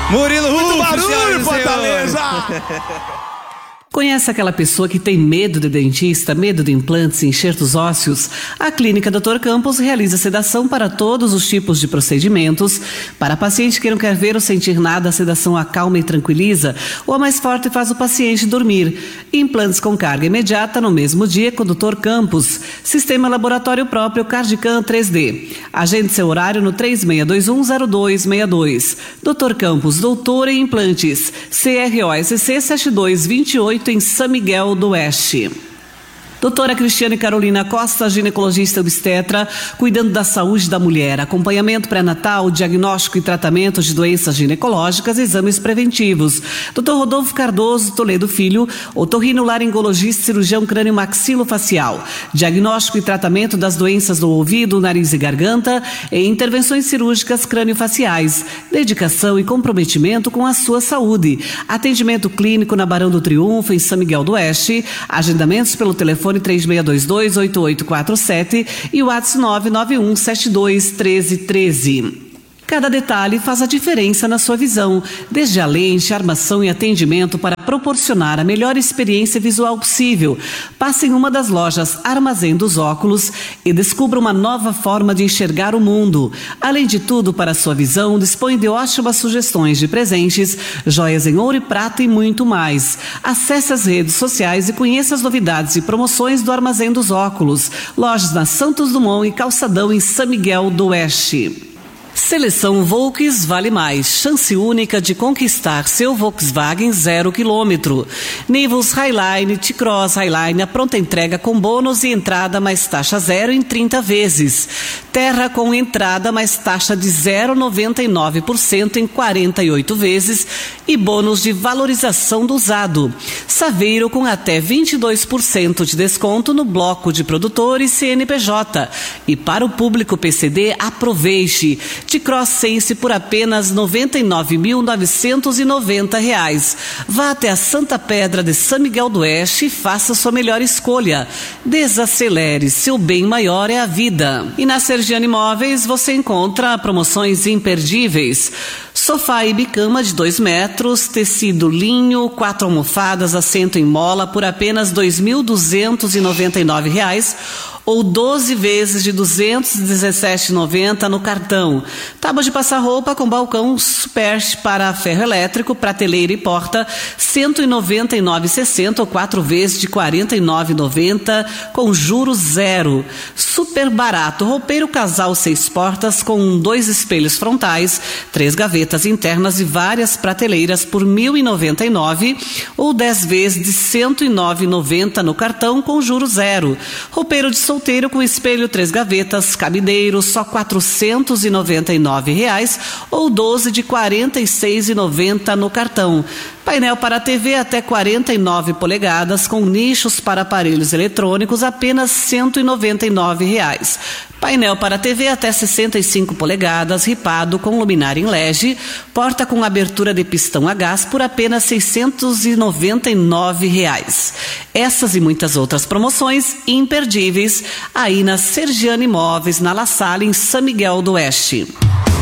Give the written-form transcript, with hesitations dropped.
Murilo Muito Rufo, barulho, Fortaleza! Conhece aquela pessoa que tem medo de dentista, medo de implantes e enxertos ósseos? A Clínica Dr. Campos realiza sedação para todos os tipos de procedimentos. Para paciente que não quer ver ou sentir nada, a sedação acalma e tranquiliza, ou a mais forte faz o paciente dormir. Implantes com carga imediata no mesmo dia com o Dr. Campos. Sistema laboratório próprio Cardican 3D. Agende seu horário no 36210262. Dr. Campos, doutor em implantes. CROSC 7228 em São Miguel do Oeste. Doutora Cristiane Carolina Costa, ginecologista obstetra, cuidando da saúde da mulher, acompanhamento pré-natal, diagnóstico e tratamento de doenças ginecológicas e exames preventivos. Dr. Rodolfo Cardoso Toledo Filho, otorrinolaringologista, cirurgião crânio-maxilofacial, diagnóstico e tratamento das doenças do ouvido, nariz e garganta e intervenções cirúrgicas crânio-faciais, dedicação e comprometimento com a sua saúde. Atendimento clínico na Barão do Triunfo, em São Miguel do Oeste, agendamentos pelo telefone 3622-8847 e o WhatsApp 991721313. Cada detalhe faz a diferença na sua visão, desde a lente, armação e atendimento para proporcionar a melhor experiência visual possível. Passe em uma das lojas Armazém dos Óculos e descubra uma nova forma de enxergar o mundo. Além de tudo, para a sua visão, dispõe de ótimas sugestões de presentes, joias em ouro e prata e muito mais. Acesse as redes sociais e conheça as novidades e promoções do Armazém dos Óculos. Lojas na Santos Dumont e Calçadão em São Miguel do Oeste. Seleção Volks Vale Mais, chance única de conquistar seu Volkswagen 0 km. Nivus Highline, T-Cross Highline, a pronta entrega com bônus e entrada mais taxa zero em 30 vezes. Terra com entrada mais taxa de 0,99% em 48 vezes e bônus de valorização do usado. Saveiro com até 22% de desconto no bloco de produtores CNPJ. E para o público PCD, aproveite. T-Cross Sense por apenas R$ 99.990. Vá até a Santa Pedra de São Miguel do Oeste e faça sua melhor escolha. Desacelere, seu bem maior é a vida. E na Sergiane Imóveis você encontra promoções imperdíveis. Sofá e bicama de 2 metros, tecido linho, 4 almofadas, assento em mola por apenas R$ 2.299 ou 12 vezes de R$ 217,90 no cartão. Tábua de passar roupa com balcão super para ferro elétrico, prateleira e porta, R$ 199,60 ou 4 vezes de R$ 49,90 com juros zero. Super barato, roupeiro casal 6 portas com 2 espelhos frontais, 3 gavetas internas e várias prateleiras por R$ 1.099 ou 10 vezes de R$ 109,90 no cartão com juros zero. Roupeiro de solteiro com espelho 3 gavetas, cabideiro, só R$ 499 ou 12 de R$ 46,90 no cartão. Painel para TV até 49 polegadas com nichos para aparelhos eletrônicos apenas R$ 199. Painel para TV até 65 polegadas, ripado com luminária em LED, porta com abertura de pistão a gás por apenas R$ 699. Essas e muitas outras promoções imperdíveis aí na Sergiane Imóveis, na La Salle, em São Miguel do Oeste.